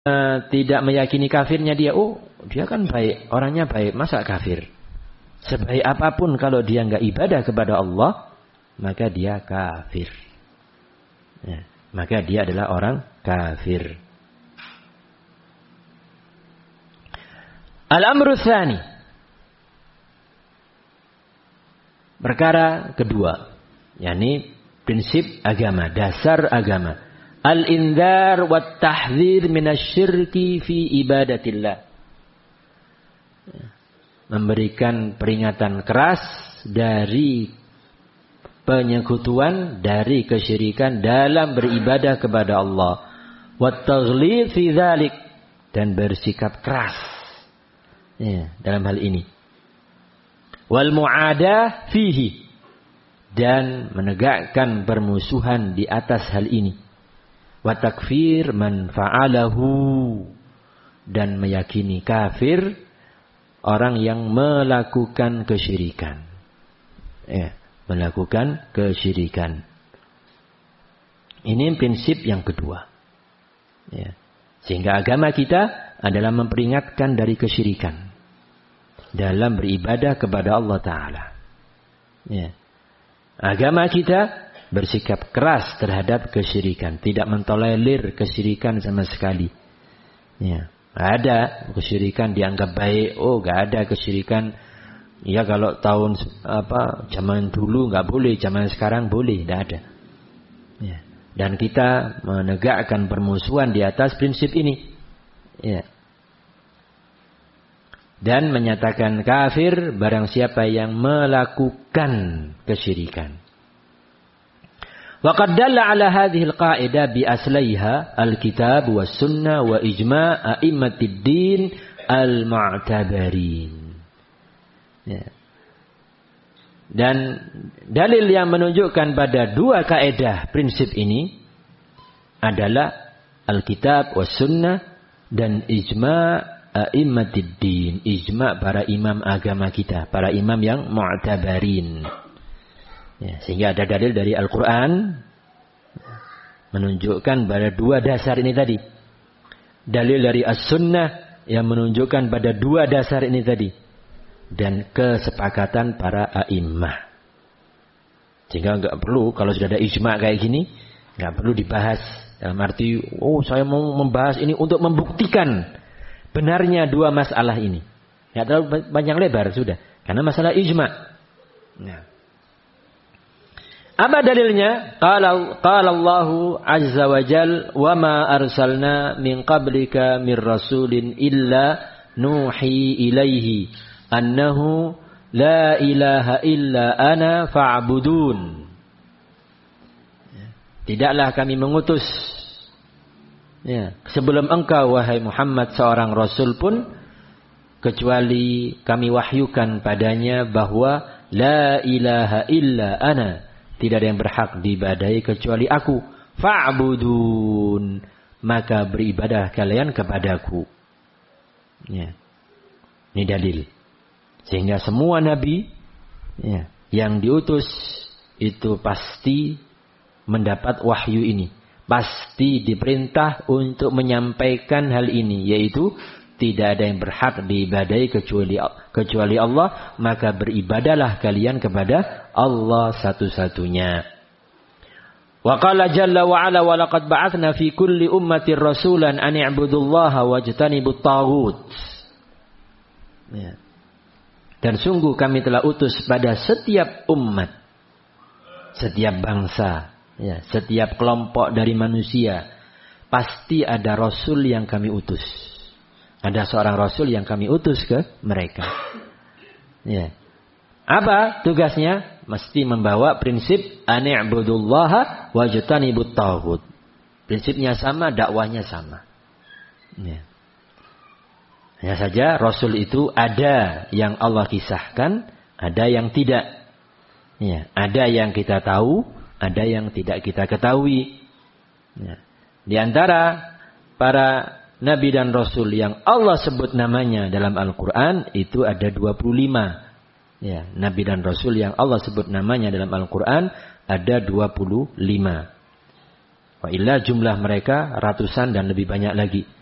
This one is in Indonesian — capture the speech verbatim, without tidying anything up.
tidak meyakini kafirnya dia, oh dia kan baik, orangnya baik, masa kafir? Sebaik apapun kalau dia nggak ibadah kepada Allah, maka dia kafir. Ya, maka dia adalah orang kafir. Al-amru tsani. Perkara kedua, yakni prinsip agama, dasar agama. Al-indhar wa tahdhir minasyirki fi ibadatillah. Memberikan peringatan keras dari penyekutuan, dari kesyirikan dalam beribadah kepada Allah. Wa taghlid fi dzalik, dan bersikap keras ya, dalam hal ini. Wal mu'adah fihi, dan menegakkan permusuhan di atas hal ini. Wa takfir man fa'alahu, dan meyakini kafir orang yang melakukan kesyirikan. Ya, melakukan kesyirikan. Ini prinsip yang kedua. Ya. Sehingga agama kita adalah memperingatkan dari kesyirikan dalam beribadah kepada Allah Ta'ala. Ya. Agama kita bersikap keras terhadap kesyirikan, tidak mentolerir kesyirikan sama sekali. Ya. Ada kesyirikan dianggap baik, oh gak ada kesyirikan. Ya kalau tahun apa zaman dulu nggak boleh, zaman sekarang boleh, tidak ada. Ya. Dan kita menegakkan permusuhan di atas prinsip ini. Ya. Dan menyatakan kafir barang siapa yang melakukan kesyirikan. Wa qad dalla ala hadhihi al-qa'idah bi aslaiha al-kitab was sunnah wa ijma' a'immatid din al-mu'tabarin. Ya. Dan dalil yang menunjukkan pada dua kaedah prinsip ini adalah Alkitab was sunnah dan ijma' a'immatid din, ijma' para imam agama kita, para imam yang mu'tabarin. Ya, sehingga ada dalil dari Al-Quran menunjukkan pada dua dasar ini tadi. Dalil dari as-sunnah yang menunjukkan pada dua dasar ini tadi. Dan kesepakatan para a'immah. Sehingga nggak perlu, kalau sudah ada ijma' kayak gini, nggak perlu dibahas. Dalam arti, oh saya mau membahas ini untuk membuktikan benarnya dua masalah ini. Nggak terlalu banyak lebar sudah. Karena masalah ijma'. Nah. Apa dalilnya? Qala qala Allahu azza wa jal wa ma arsalna min qablika min rasulin illa nuhi ilaihi annahu la ilaha illa ana fa'budun. Tidaklah kami mengutus ya, sebelum engkau wahai Muhammad seorang rasul pun kecuali kami wahyukan padanya bahwa la ilaha illa ana, tidak ada yang berhak diibadahi kecuali aku. Fa'budun, maka beribadah kalian kepadaku. Ya. Ini dalil. Sehingga semua nabi ya, yang diutus itu pasti mendapat wahyu ini. Pasti diperintah untuk menyampaikan hal ini. Yaitu tidak ada yang berhak diibadahi kecuali, kecuali Allah. Maka beribadahlah kalian kepada Allah satu-satunya. Wa qala jalla wa ala wa laqad ba'athna fi kulli ummatin rasulan an i'budullaha wajtanibut taghut. Ya. Dan sungguh kami telah utus pada setiap umat, setiap bangsa, ya, setiap kelompok dari manusia, pasti ada rasul yang kami utus. Ada seorang rasul yang kami utus ke mereka. Ya. Apa tugasnya? Mesti membawa prinsip ani'budullaha wajtanibut taghut. Prinsipnya sama, dakwahnya sama. Ya. Hanya saja Rasul itu ada yang Allah kisahkan, ada yang tidak. Ya, ada yang kita tahu, ada yang tidak kita ketahui. Ya. Di antara para Nabi dan Rasul yang Allah sebut namanya dalam Al-Quran itu ada dua puluh lima. Ya, Nabi dan Rasul yang Allah sebut namanya dalam Al-Quran ada dua puluh lima. Wa illa jumlah mereka ratusan dan lebih banyak lagi.